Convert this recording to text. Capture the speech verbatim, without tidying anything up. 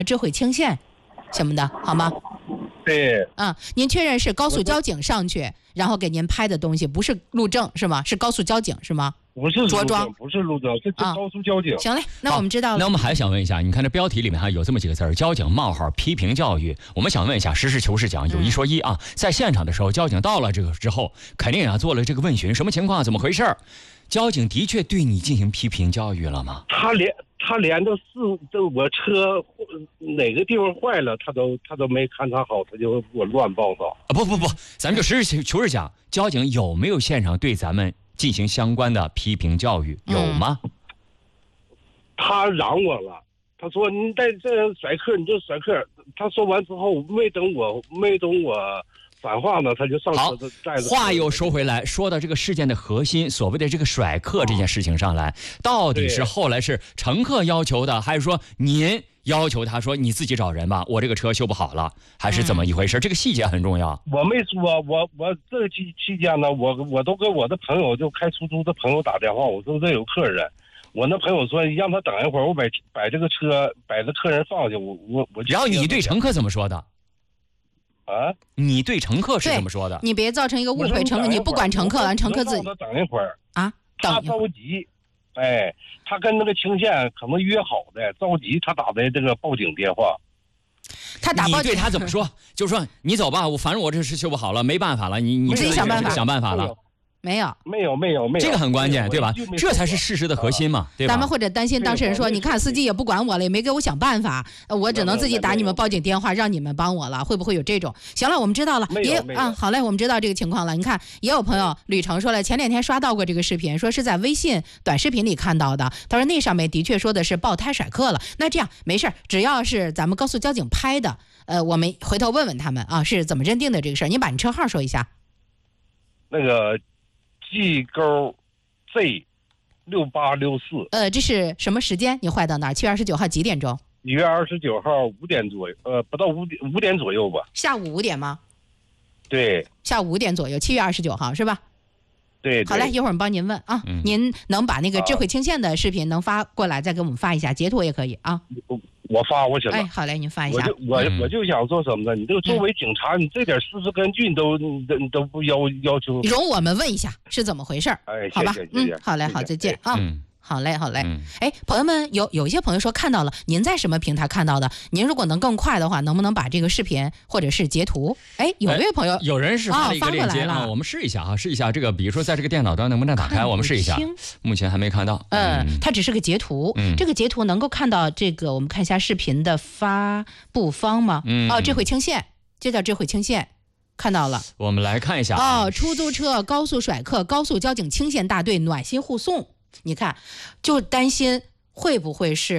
智慧清线什么的，好吗？ 对。 啊，您确认是高速交警上去，然后给您拍的东西，不是路政是吗？是高速交警是吗？ 不是着装， 不是路政，是高速交警。 啊、行嘞，那我们知道了。 那我们还想问一下，你看这标题里面还有这么几个字儿：交警冒号批评教育。我们想问一下，实事求是讲，有一说一啊，在现场的时候，交警到了这个之后，肯定啊做了这个问询，什么情况，怎么回事？交警的确对你进行批评教育了吗？ 他连他连着四，这我车哪个地方坏了，他都他都没勘察好，他就给我乱报道。 啊不不不，咱们就实事求是讲，交警有没有现场对咱们进行相关的批评教育，有吗？ 嗯、他嚷我了，他说你在这甩客，你就甩客。他说完之后，没等我没等我反话呢，他就上车子带着。 话又说回来，说到这个事件的核心，所谓的这个甩客这件事情上来，到底是后来是乘客要求的，还是说您要求他说你自己找人吧，我这个车修不好了，还是怎么一回事？嗯、这个细节很重要。 我没说，我我这期期间呢，我我都跟我的朋友，就开出租的朋友打电话，我说这有客人，我那朋友说让他等一会儿，我把把这个车把这客人放下，我我我。 然后你对乘客怎么说的？ 啊， 你对乘客是怎么说的？ 你别造成一个误会，乘客你不管乘客，完乘客自己。 他等一会儿啊， 他着急，哎，他跟那个清线可能约好的，着急，他打的这个报警电话。 他打报警， 你对他怎么说？就说你走吧，我反正我这是修不好了，没办法了，你你自己想办法， 想办法了。 没有， 没有，没有，没有， 这个很关键，对吧？这才是事实的核心嘛，对吧？ 咱们或者担心当事人说，你看司机也不管我了，也没给我想办法，我只能自己打你们报警电话，让你们帮我了，会不会有这种？行了，我们知道了，也啊，好嘞，我们知道这个情况了。你看，也有朋友吕成说了，前两天刷到过这个视频，说是在微信短视频里看到的。他说那上面的确说的是爆胎甩客了。那这样没事，只要是咱们高速交警拍的，呃，我们回头问问他们啊，是怎么认定的这个事儿。您把你车号说一下。 那个。G 勾 Z 六八六四， 呃，这是什么时间？你坏到哪儿？七月二十九号几点钟？ 一月二十九号五点左右，呃，不到五点五点左右吧。 下午五点吗？ 对， 下午五点左右，七月二十九号是吧？ 对， 好嘞，一会儿我们帮您问啊。嗯、您能把那个智慧清线的视频能发过来，再给我们发一下，截图也可以啊。 我发过去了。 哎，好嘞，您发一下。 我就我、嗯、我就想说什么呢？你这个作为警察，嗯、你这点事实根据你都你都你都不要要求。 容我们问一下是怎么回事？ 哎， 好吧， 谢谢谢谢嗯，好嘞，好，再见啊。 嗯好嘞，好嘞。 嗯、 哎，朋友们，有有一些朋友说看到了，您在什么平台看到的？您如果能更快的话，能不能把这个视频或者是截图？哎，有位朋友， 有人是发了一个链接啊， 我们试一下啊，试一下这个，比如说在这个电脑端能不能打开？我们试一下，目前还没看到。 嗯，嗯它只是个截图，嗯、这个截图能够看到这个，我们看一下视频的发布方吗？ 嗯， 哦，智慧清线，这叫智慧清线。看到了， 我们来看一下哦，出租车高速甩客，高速交警清线大队暖心护送。你看，就担心会不会是